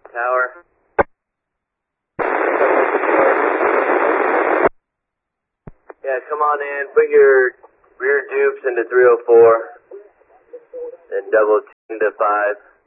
Tower. Yeah, come on in. Put your rear dupes into 304. Then double 10 to 5.